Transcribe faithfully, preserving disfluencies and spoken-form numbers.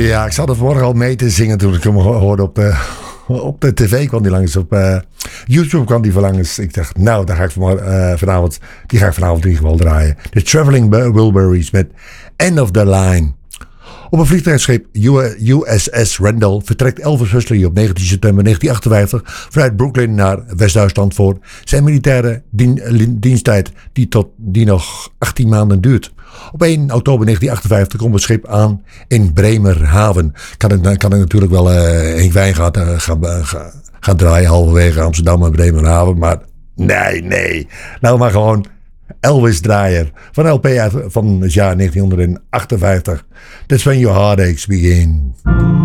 Ja, ik zat er vanmorgen al mee te zingen toen ik hem hoorde op de, op de tv kwam die langs. Op uh, YouTube kwam die verlangens. Ik dacht, nou, daar ga ik vanmorgen, uh, vanavond, die ga ik vanavond in ieder geval draaien. De Traveling Wilburys met End of the Line. Op een vliegtuigschip U S S Randall vertrekt Elvis Huxley op negentien september negentien achtenvijftig vanuit Brooklyn naar West-Duitsland voor zijn militaire dien, diensttijd die, tot, die nog achttien maanden duurt. Op één oktober negentien achtenvijftig komt het schip aan in Bremerhaven. Kan ik, kan ik natuurlijk wel uh, in wijn gaan, uh, gaan, uh, gaan draaien halverwege Amsterdam en Bremerhaven. Maar nee, nee. Nou maar gewoon Elvis draaien. Van L P uit van het jaar negentien achtenvijftig. That's when your heartaches begin.